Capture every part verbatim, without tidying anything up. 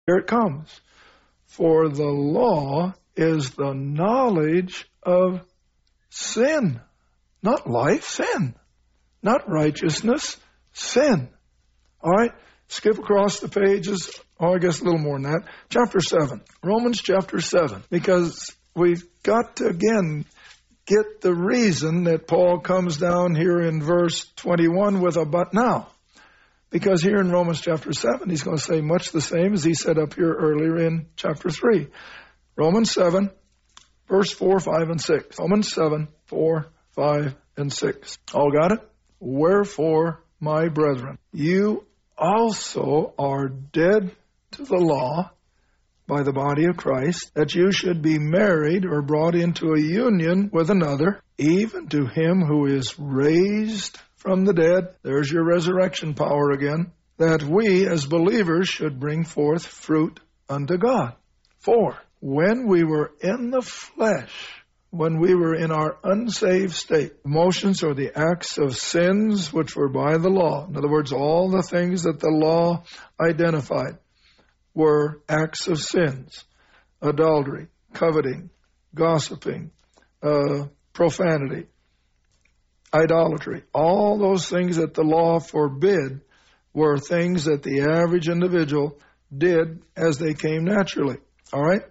Here it comes. For the law is the knowledge of sin. Not life, sin. Not righteousness, sin. All right, skip across the pages. Oh, I guess a little more than that. Chapter seven. Romans chapter seven. Because we've got to, again, get the reason that Paul comes down here in verse twenty-one with a but now. Because here in Romans chapter seven, he's going to say much the same as he said up here earlier in chapter three. Romans seven, verse four, five, and six. Romans seven, four, five, and six. All got it? Wherefore, my brethren, you also are dead to the law by the body of Christ, that you should be married or brought into a union with another, even to him who is raised from the dead. There's your resurrection power again. That we as believers should bring forth fruit unto God. For when we were in the flesh, when we were in our unsaved state, emotions or the acts of sins which were by the law, in other words, all the things that the law identified were acts of sins: adultery, coveting, gossiping, uh, profanity, idolatry. All those things that the law forbid were things that the average individual did as they came naturally. All right?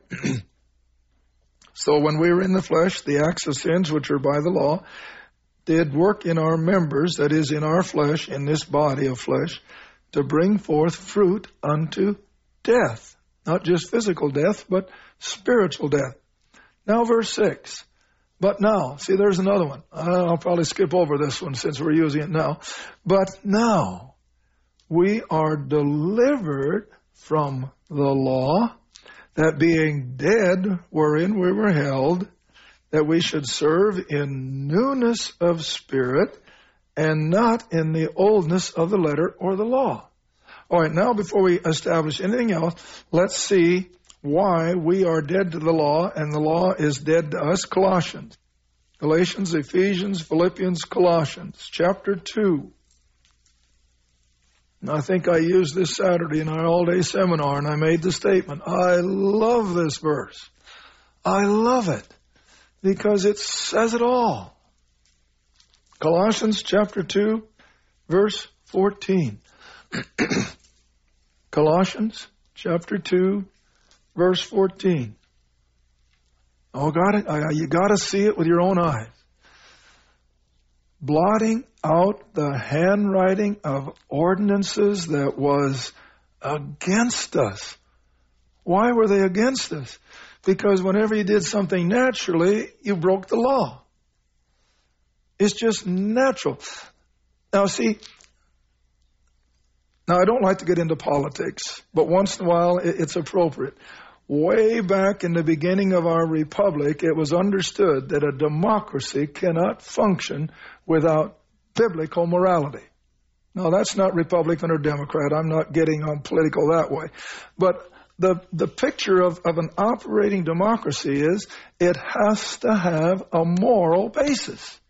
So when we were in the flesh, the acts of sins which are by the law did work in our members, that is, in our flesh, in this body of flesh, to bring forth fruit unto death. Not just physical death, but spiritual death. Now verse six. But now, see, there's another one. I'll probably skip over this one since we're using it now. But now we are delivered from the law, that being dead wherein we were held, that we should serve in newness of spirit and not in the oldness of the letter or the law. All right, now before we establish anything else, let's see why we are dead to the law and the law is dead to us. Colossians. Galatians, Ephesians, Philippians, Colossians, chapter two. And I think I used this Saturday in our all-day seminar, and I made the statement, I love this verse. I love it because it says it all. Colossians chapter two, verse fourteen. Colossians chapter two, verse fourteen. Oh, got it? I, you got to see it with your own eyes. Blotting out the handwriting of ordinances that was against us. Why were they against us? Because whenever you did something naturally, you broke the law. It's just natural. Now, see, now I don't like to get into politics, but once in a while it's appropriate. Way back in the beginning of our republic, it was understood that a democracy cannot function without biblical morality. Now, that's not Republican or Democrat. I'm not getting on political that way. But the, the picture of, of an operating democracy is it has to have a moral basis.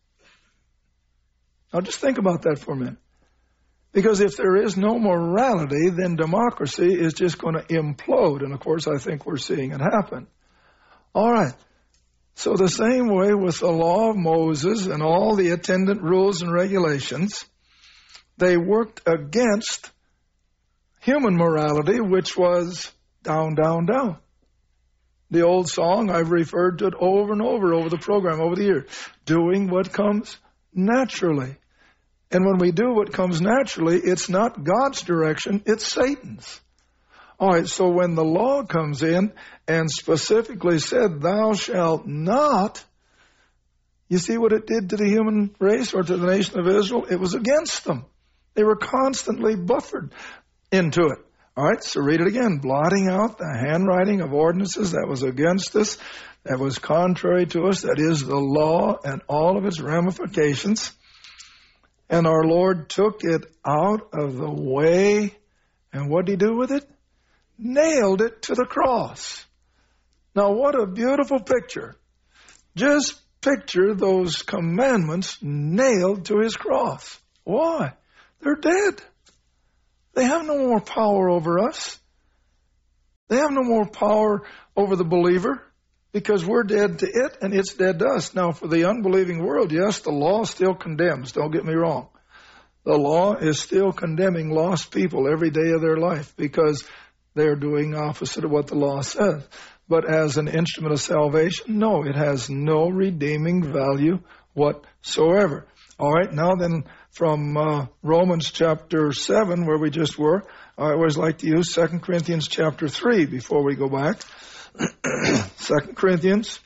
Now, just think about that for a minute. Because if there is no morality, then democracy is just going to implode. And, of course, I think we're seeing it happen. All right. So the same way with the law of Moses and all the attendant rules and regulations, they worked against human morality, which was down, down, down. The old song, I've referred to it over and over over the program over the years, doing what comes naturally. And when we do what comes naturally, it's not God's direction, it's Satan's. All right, so when the law comes in and specifically said, thou shalt not, you see what it did to the human race or to the nation of Israel? It was against them. They were constantly buffered into it. All right, so read it again. Blotting out the handwriting of ordinances that was against us, that was contrary to us, that is the law and all of its ramifications. And our Lord took it out of the way. And what did he do with it? Nailed it to the cross. Now, what a beautiful picture. Just picture those commandments nailed to his cross. Why? They're dead. They have no more power over us. They have no more power over the believer because we're dead to it and it's dead to us. Now, for the unbelieving world, yes, the law still condemns. Don't get me wrong. The law is still condemning lost people every day of their life because they're doing opposite of what the law says. But as an instrument of salvation, no, it has no redeeming value whatsoever. All right, now then from uh, Romans chapter seven, where we just were, I always like to use Second Corinthians chapter three before we go back. Second Corinthians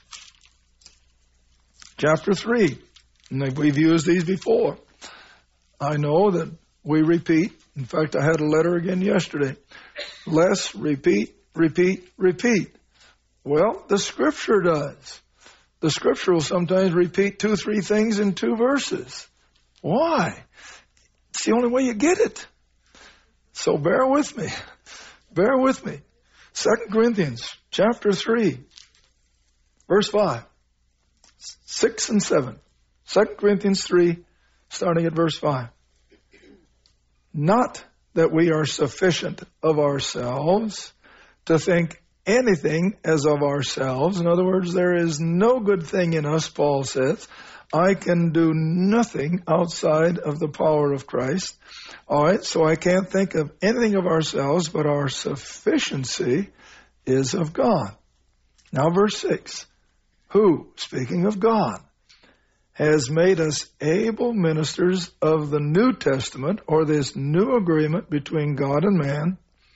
chapter three. And we've used these before. I know that we repeat. In fact, I had a letter again yesterday. Less, repeat, repeat, repeat. Well, the Scripture does. The Scripture will sometimes repeat two, three things in two verses. Why? It's the only way you get it. So bear with me. Bear with me. Second Corinthians chapter three, verse five, six and seven. Second Corinthians three, starting at verse five. Not that we are sufficient of ourselves to think anything as of ourselves. In other words, there is no good thing in us, Paul says. I can do nothing outside of the power of Christ. All right, so I can't think of anything of ourselves, but our sufficiency is of God. Now verse six. Who, speaking of God, has made us able ministers of the New Testament, or this new agreement between God and man,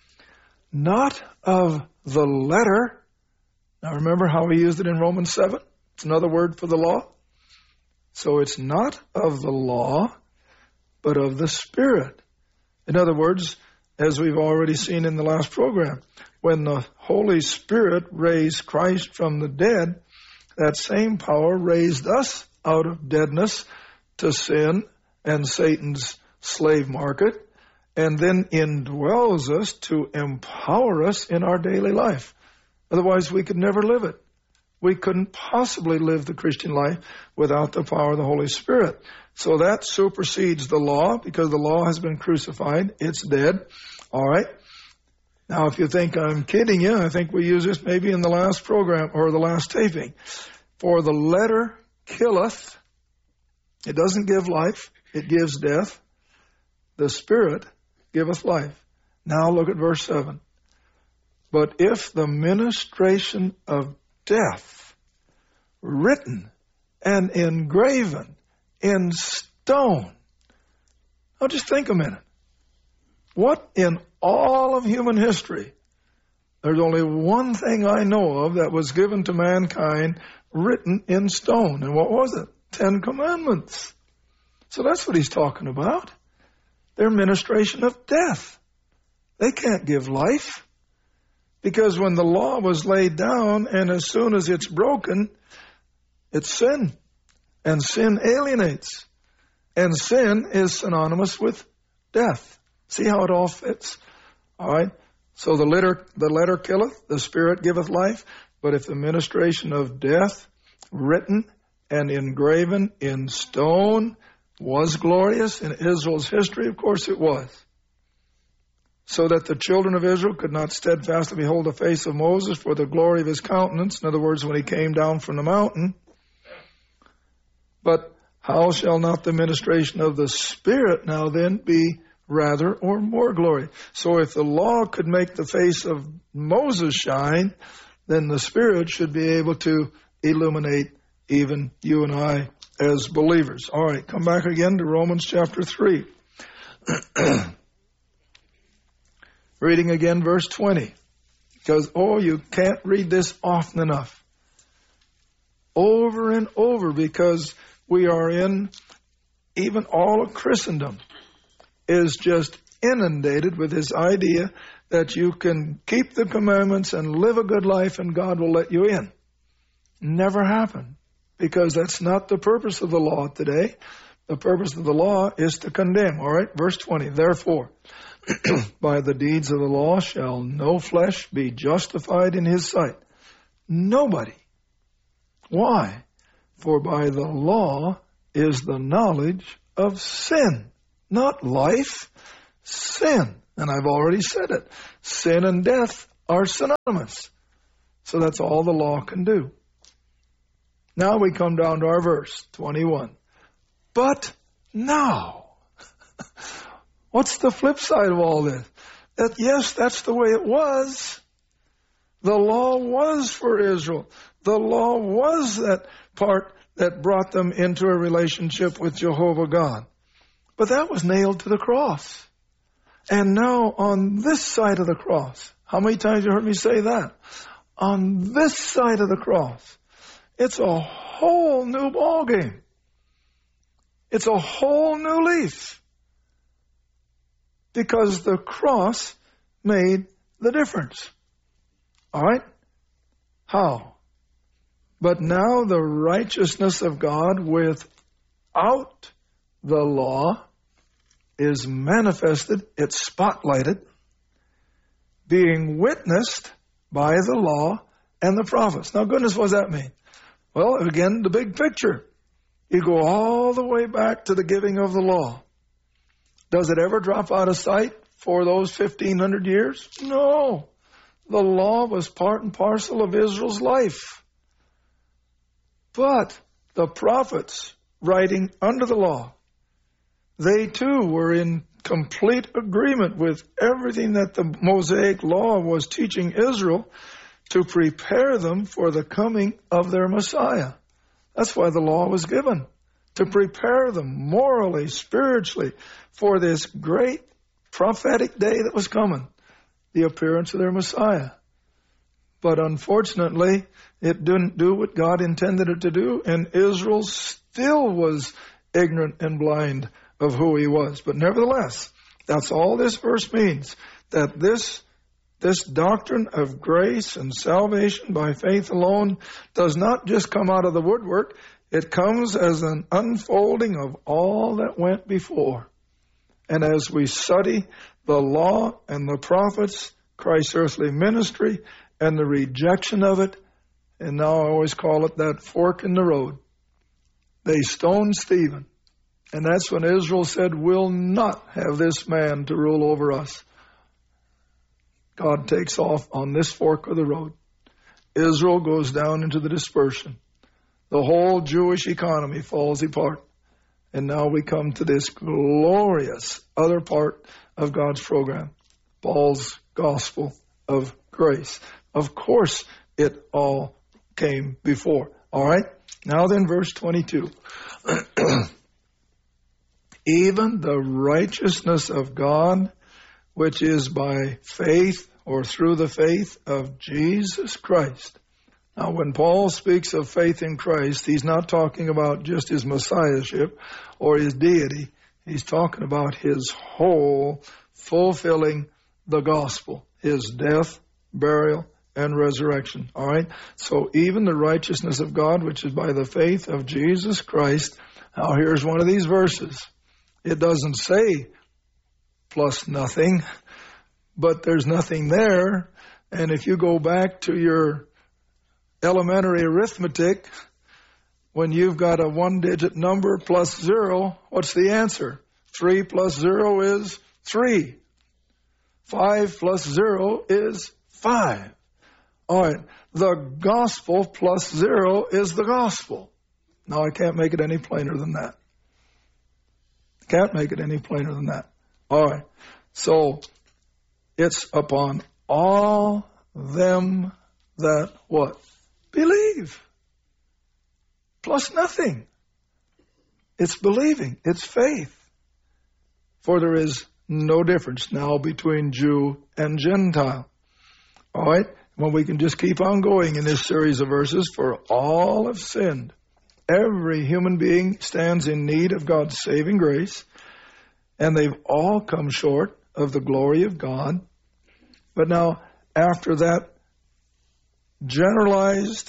not of the letter. Now remember how we used it in Romans seven? It's another word for the law. So it's not of the law, but of the Spirit. In other words, as we've already seen in the last program, when the Holy Spirit raised Christ from the dead, that same power raised us out of deadness to sin and Satan's slave market, and then indwells us to empower us in our daily life. Otherwise, we could never live it. We couldn't possibly live the Christian life without the power of the Holy Spirit. So that supersedes the law because the law has been crucified. It's dead. All right. Now, if you think I'm kidding you, I think we used this maybe in the last program or the last taping. For the letter killeth. It doesn't give life. It gives death. The Spirit giveth life. Now look at verse seven. But if the ministration of death, written and engraven in stone. Now just think a minute. What in all of human history, there's only one thing I know of that was given to mankind written in stone. And what was it? Ten Commandments. So that's what he's talking about. Their ministration of death. They can't give life. Because when the law was laid down, and as soon as it's broken, it's sin. And sin alienates. And sin is synonymous with death. See how it all fits? All right. So the letter, the letter killeth, the Spirit giveth life. But if the ministration of death, written and engraven in stone, was glorious in Israel's history, of course it was. So that the children of Israel could not steadfastly behold the face of Moses for the glory of his countenance. In other words, when he came down from the mountain. But how shall not the ministration of the Spirit now then be rather or more glory? So if the law could make the face of Moses shine, then the Spirit should be able to illuminate even you and I as believers. All right, come back again to Romans chapter three. Reading again verse twenty. Because, oh, you can't read this often enough. Over and over, because we are in, even all of Christendom is just inundated with this idea that you can keep the commandments and live a good life and God will let you in. Never happened. Because that's not the purpose of the law today. The purpose of the law is to condemn. All right, verse twenty. Therefore, by the deeds of the law shall no flesh be justified in his sight. Nobody. Why? For by the law is the knowledge of sin. Not life, sin. And I've already said it. Sin and death are synonymous. So that's all the law can do. Now we come down to our verse, twenty-one. But now, what's the flip side of all this? That yes, that's the way it was. The law was for Israel. The law was that part that brought them into a relationship with Jehovah God. But that was nailed to the cross. And now on this side of the cross, how many times you heard me say that? On this side of the cross, it's a whole new ballgame. It's a whole new leaf. Because the cross made the difference. All right? How? But now the righteousness of God without the law is manifested, it's spotlighted, being witnessed by the law and the prophets. Now, goodness, what does that mean? Well, again, the big picture. You go all the way back to the giving of the law. Does it ever drop out of sight for those fifteen hundred years? No. The law was part and parcel of Israel's life. But the prophets writing under the law, they too were in complete agreement with everything that the Mosaic law was teaching Israel to prepare them for the coming of their Messiah. That's why the law was given, to prepare them morally, spiritually, for this great prophetic day that was coming, the appearance of their Messiah. But unfortunately, it didn't do what God intended it to do, and Israel still was ignorant and blind of who he was. But nevertheless, that's all this verse means, that this This doctrine of grace and salvation by faith alone does not just come out of the woodwork. It comes as an unfolding of all that went before. And as we study the law and the prophets, Christ's earthly ministry, and the rejection of it, and now I always call it that fork in the road. They stoned Stephen. And that's when Israel said, we'll not have this man to rule over us. God takes off on this fork of the road. Israel goes down into the dispersion. The whole Jewish economy falls apart. And now we come to this glorious other part of God's program, Paul's gospel of grace. Of course, it all came before. All right? Now then, verse twenty-two. Even the righteousness of God, which is by faith or through the faith of Jesus Christ. Now, when Paul speaks of faith in Christ, he's not talking about just his messiahship or his deity. He's talking about his whole fulfilling the gospel, his death, burial, and resurrection. All right? So even the righteousness of God, which is by the faith of Jesus Christ. Now, here's one of these verses. It doesn't say plus nothing, but there's nothing there. And if you go back to your elementary arithmetic, when you've got a one-digit number plus zero, what's the answer? Three plus zero is three. Five plus zero is five. All right, the gospel plus zero is the gospel. Now, I can't make it any plainer than that. Can't make it any plainer than that. All right. So it's upon all them that what? Believe. Plus nothing. It's believing. It's faith. For there is no difference now between Jew and Gentile. All right? Well, we can just keep on going in this series of verses. For all have sinned. Every human being stands in need of God's saving grace, and they've all come short of the glory of God. But now, after that generalized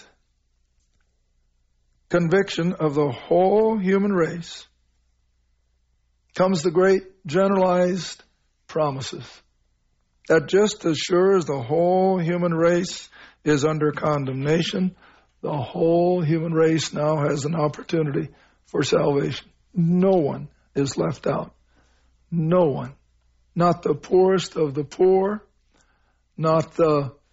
conviction of the whole human race, comes the great generalized promises that just as sure as the whole human race is under condemnation, the whole human race now has an opportunity for salvation. No one is left out. No one. Not the poorest of the poor, not the